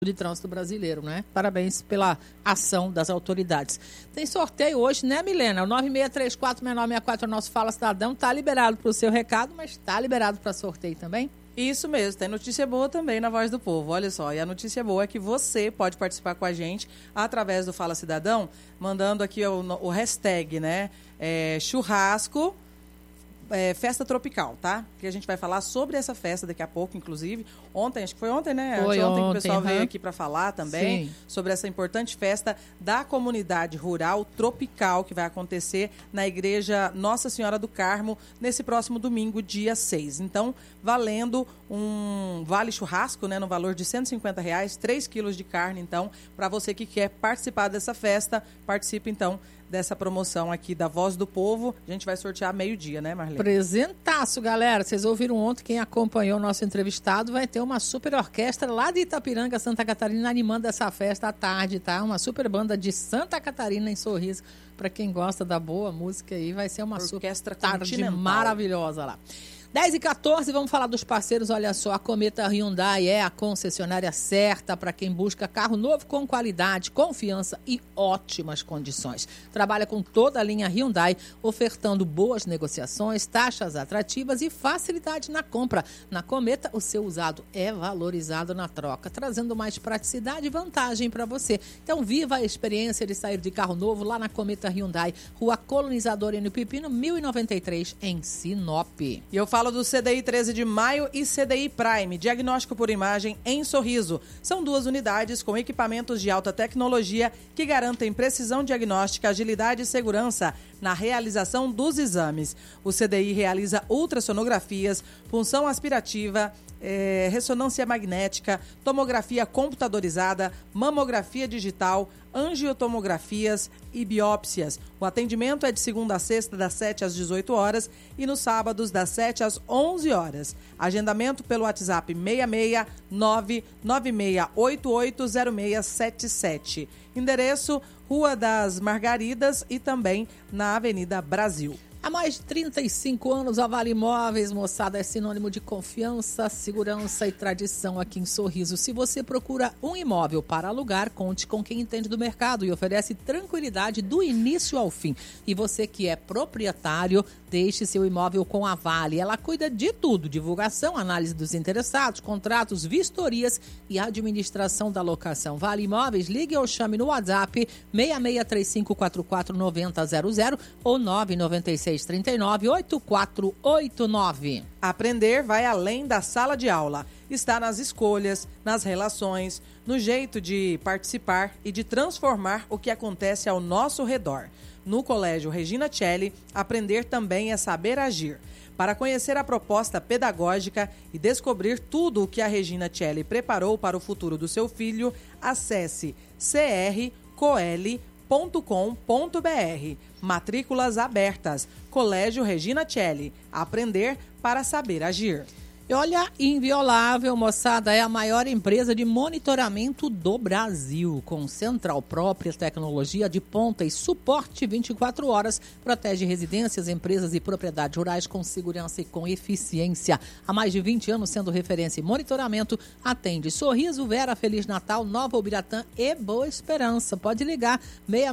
de Trânsito Brasileiro, né? Parabéns pela ação das autoridades. Tem sorteio hoje, né, Milena? O 96346964 é o nosso Fala Cidadão. Tá liberado para o seu recado, mas tá liberado para sorteio também? Isso mesmo, tem notícia boa também na Voz do Povo, olha só. E a notícia boa é que você pode participar com a gente através do Fala Cidadão, mandando aqui o hashtag, né? Churrasco Festa Tropical, tá? Que a gente vai falar sobre essa festa daqui a pouco, inclusive. Ontem, acho que foi ontem, né? Foi ontem que o ontem, pessoal veio aqui para falar também. Sim. Sobre essa importante festa da comunidade rural tropical que vai acontecer na Igreja Nossa Senhora do Carmo nesse próximo domingo, dia 6. Então, valendo um vale churrasco, né? No valor de R$150, 3 quilos de carne. Então, para você que quer participar dessa festa, participe então dessa promoção aqui da Voz do Povo. A gente vai sortear meio-dia, né, Marlene? Presentaço, galera. Vocês ouviram ontem, quem acompanhou o nosso entrevistado, vai ter uma super orquestra lá de Itapiranga, Santa Catarina, animando essa festa à tarde, tá? Uma super banda de Santa Catarina em Sorriso. Para quem gosta da boa música aí, vai ser uma orquestra super tarde continental maravilhosa lá. 10h14, vamos falar dos parceiros. Olha só, a Cometa Hyundai é a concessionária certa para quem busca carro novo com qualidade, confiança e ótimas condições. Trabalha com toda a linha Hyundai, ofertando boas negociações, taxas atrativas e facilidade na compra. Na Cometa, o seu usado é valorizado na troca, trazendo mais praticidade e vantagem para você. Então, viva a experiência de sair de carro novo lá na Cometa Hyundai, Rua Colonizador N. Pepino, 1093, em Sinop. E eu falo do CDI 13 de maio e CDI Prime, diagnóstico por imagem em Sorriso. São 2 unidades com equipamentos de alta tecnologia que garantem precisão diagnóstica, agilidade e segurança na realização dos exames. O CDI realiza ultrassonografias, punção aspirativa, ressonância magnética, tomografia computadorizada, mamografia digital, angiotomografias e biópsias. O atendimento é de segunda a sexta, das 7 às 18 horas e nos sábados, das 7 às 11 horas. Agendamento pelo WhatsApp 66996880677. Endereço Rua das Margaridas e também na Avenida Brasil. Há mais de 35 anos, a Vale Imóveis, moçada, é sinônimo de confiança, segurança e tradição aqui em Sorriso. Se você procura um imóvel para alugar, conte com quem entende do mercado e oferece tranquilidade do início ao fim. E você que é proprietário, deixe seu imóvel com a Vale. Ela cuida de tudo: divulgação, análise dos interessados, contratos, vistorias e administração da locação. Vale Imóveis, ligue ou chame no WhatsApp 6635449000 ou 996398489. Aprender vai além da sala de aula. Está nas escolhas, nas relações, no jeito de participar e de transformar o que acontece ao nosso redor. No Colégio Regina Celli, aprender também é saber agir. Para conhecer a proposta pedagógica e descobrir tudo o que a Regina Celli preparou para o futuro do seu filho, acesse crcoel.com.br. Matrículas abertas. Colégio Regina Celli. Aprender para saber agir. E olha, Inviolável, moçada, é a maior empresa de monitoramento do Brasil, com central própria, tecnologia de ponta e suporte 24 horas. Protege residências, empresas e propriedades rurais com segurança e com eficiência. Há mais de 20 anos sendo referência em monitoramento, atende Sorriso, Vera, Feliz Natal, Nova Ubiratã e Boa Esperança. Pode ligar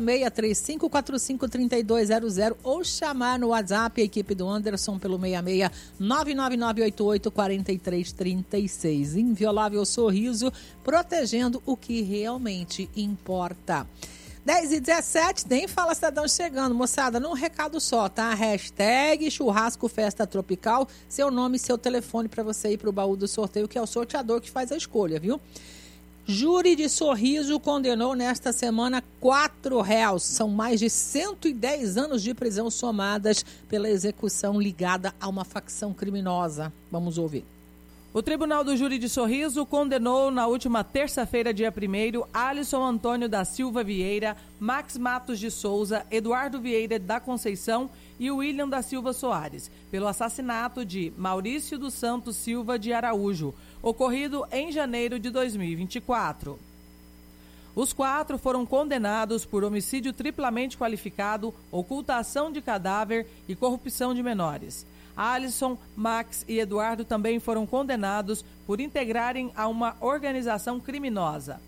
6635453200 ou chamar no WhatsApp a equipe do Anderson pelo 66 99988 4336. Inviolável Sorriso, protegendo o que realmente importa. 10h17, nem Fala Cidadão chegando, moçada, num recado só, tá? Hashtag Churrasco Festa Tropical, seu nome e seu telefone para você ir pro baú do sorteio, que é o sorteador que faz a escolha, viu? Júri de Sorriso condenou nesta semana 4 réus. São mais de 110 anos de prisão somadas pela execução ligada a uma facção criminosa. Vamos ouvir. O Tribunal do Júri de Sorriso condenou na última terça-feira, dia 1º, Alisson Antônio da Silva Vieira, Max Matos de Souza, Eduardo Vieira da Conceição e William da Silva Soares, pelo assassinato de Maurício dos Santos Silva de Araújo, ocorrido em janeiro de 2024. Os 4 foram condenados por homicídio triplamente qualificado, ocultação de cadáver e corrupção de menores. Alisson, Max e Eduardo também foram condenados por integrarem a uma organização criminosa.